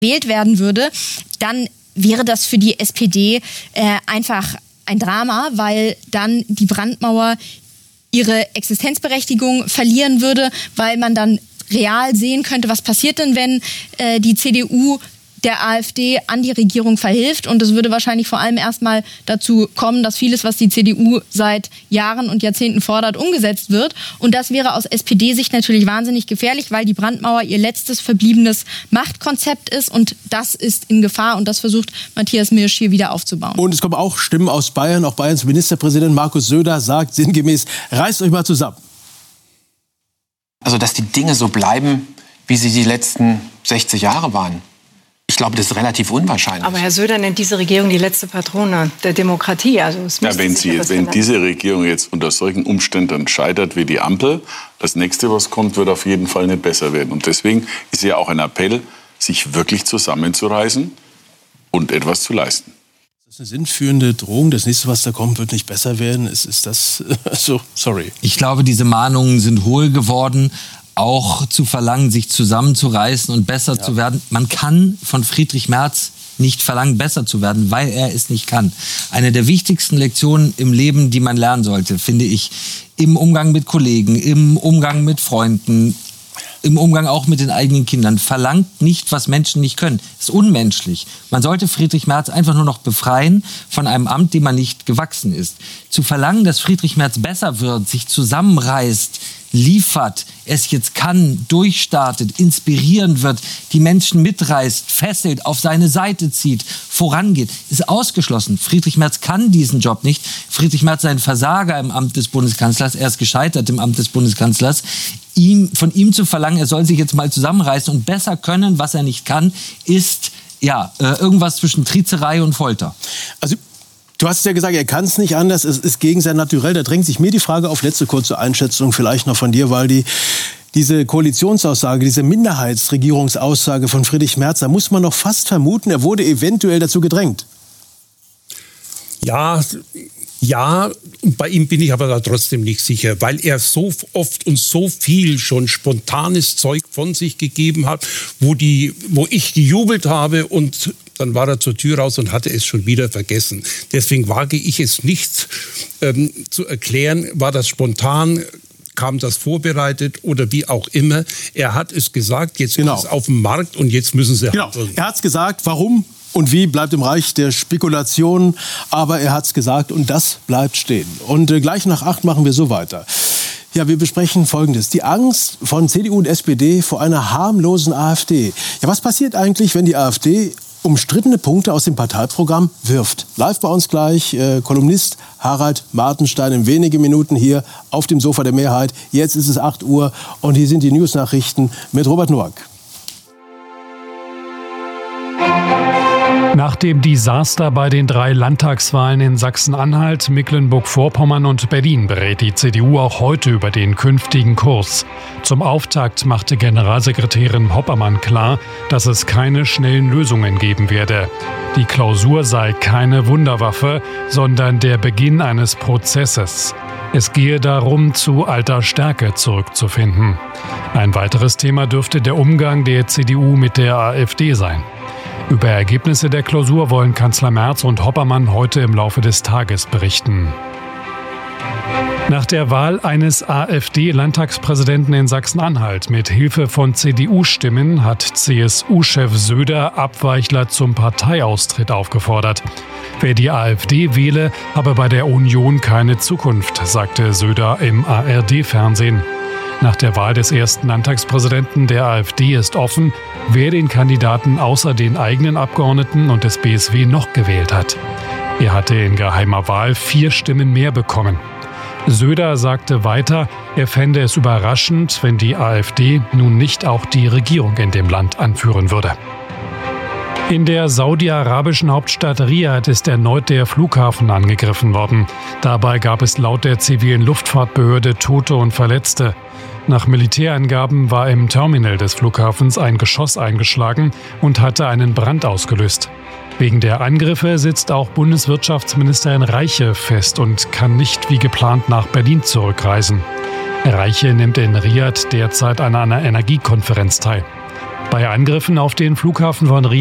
gewählt werden würde, dann wäre das für die SPD einfach ein Drama, weil dann die Brandmauer ihre Existenzberechtigung verlieren würde, weil man dann real sehen könnte, was passiert denn, wenn die CDU der AfD an die Regierung verhilft. Und es würde wahrscheinlich vor allem erstmal dazu kommen, dass vieles, was die CDU seit Jahren und Jahrzehnten fordert, umgesetzt wird. Und das wäre aus SPD-Sicht natürlich wahnsinnig gefährlich, weil die Brandmauer ihr letztes verbliebenes Machtkonzept ist. Und das ist in Gefahr. Und das versucht Matthias Mirsch hier wieder aufzubauen. Und es kommen auch Stimmen aus Bayern. Auch Bayerns Ministerpräsident Markus Söder sagt sinngemäß, reißt euch mal zusammen. Also, dass die Dinge so bleiben, wie sie die letzten 60 Jahre waren. Ich glaube, das ist relativ unwahrscheinlich. Aber Herr Söder nennt diese Regierung die letzte Patrone der Demokratie. Also wenn diese Regierung jetzt unter solchen Umständen scheitert wie die Ampel, das nächste, was kommt, wird auf jeden Fall nicht besser werden. Und deswegen ist ja auch ein Appell, sich wirklich zusammenzureißen und etwas zu leisten. Das ist eine sinnführende Drohung. Das nächste, was da kommt, wird nicht besser werden. Ist das so? Sorry. Ich glaube, diese Mahnungen sind hohl geworden. Auch zu verlangen, sich zusammenzureißen und besser zu werden. Man kann von Friedrich Merz nicht verlangen, besser zu werden, weil er es nicht kann. Eine der wichtigsten Lektionen im Leben, die man lernen sollte, finde ich, im Umgang mit Kollegen, im Umgang mit Freunden, im Umgang auch mit den eigenen Kindern. Verlangt nicht, was Menschen nicht können. Das ist unmenschlich. Man sollte Friedrich Merz einfach nur noch befreien von einem Amt, dem man nicht gewachsen ist. Zu verlangen, dass Friedrich Merz besser wird, sich zusammenreißt, liefert, es jetzt kann, durchstartet, inspirieren wird, die Menschen mitreißt, fesselt, auf seine Seite zieht, vorangeht, ist ausgeschlossen. Friedrich Merz kann diesen Job nicht. Friedrich Merz ist ein Versager im Amt des Bundeskanzlers. Er ist gescheitert im Amt des Bundeskanzlers. Von ihm zu verlangen, er soll sich jetzt mal zusammenreißen und besser können, was er nicht kann, ist irgendwas zwischen Trizerei und Folter. Also du hast ja gesagt, er kann es nicht anders, es ist gegen sein Naturell. Da drängt sich mir die Frage auf, letzte kurze Einschätzung vielleicht noch von dir, weil diese Koalitionsaussage, diese Minderheitsregierungsaussage von Friedrich Merz, da muss man noch fast vermuten, er wurde eventuell dazu gedrängt. Ja, bei ihm bin ich aber da trotzdem nicht sicher, weil er so oft und so viel schon spontanes Zeug von sich gegeben hat, wo ich gejubelt habe und dann war er zur Tür raus und hatte es schon wieder vergessen. Deswegen wage ich es nicht zu erklären, war das spontan, kam das vorbereitet oder wie auch immer. Er hat es gesagt, jetzt ist es auf dem Markt und jetzt müssen sie handeln. Er hat es gesagt, warum und wie bleibt im Reich der Spekulationen, aber er hat es gesagt und das bleibt stehen. Und gleich nach 8 machen wir so weiter. Ja, wir besprechen Folgendes. Die Angst von CDU und SPD vor einer harmlosen AfD. Ja, was passiert eigentlich, wenn die AfD umstrittene Punkte aus dem Parteiprogramm wirft? Live bei uns gleich Kolumnist Harald Martenstein in wenigen Minuten hier auf dem Sofa der Mehrheit. Jetzt ist es 8 Uhr und hier sind die News-Nachrichten mit Robert Noack. Nach dem Desaster bei den 3 Landtagswahlen in Sachsen-Anhalt, Mecklenburg-Vorpommern und Berlin berät die CDU auch heute über den künftigen Kurs. Zum Auftakt machte Generalsekretärin Hoppermann klar, dass es keine schnellen Lösungen geben werde. Die Klausur sei keine Wunderwaffe, sondern der Beginn eines Prozesses. Es gehe darum, zu alter Stärke zurückzufinden. Ein weiteres Thema dürfte der Umgang der CDU mit der AfD sein. Über Ergebnisse der Klausur wollen Kanzler Merz und Hoppermann heute im Laufe des Tages berichten. Nach der Wahl eines AfD-Landtagspräsidenten in Sachsen-Anhalt mit Hilfe von CDU-Stimmen hat CSU-Chef Söder Abweichler zum Parteiaustritt aufgefordert. Wer die AfD wähle, habe bei der Union keine Zukunft, sagte Söder im ARD-Fernsehen. Nach der Wahl des ersten Landtagspräsidenten der AfD ist offen, wer den Kandidaten außer den eigenen Abgeordneten und des BSW noch gewählt hat. Er hatte in geheimer Wahl 4 Stimmen mehr bekommen. Söder sagte weiter, er fände es überraschend, wenn die AfD nun nicht auch die Regierung in dem Land anführen würde. In der saudi-arabischen Hauptstadt Riad ist erneut der Flughafen angegriffen worden. Dabei gab es laut der zivilen Luftfahrtbehörde Tote und Verletzte. Nach Militärangaben war im Terminal des Flughafens ein Geschoss eingeschlagen und hatte einen Brand ausgelöst. Wegen der Angriffe sitzt auch Bundeswirtschaftsministerin Reiche fest und kann nicht wie geplant nach Berlin zurückreisen. Reiche nimmt in Riad derzeit an einer Energiekonferenz teil. Bei Angriffen auf den Flughafen von Rio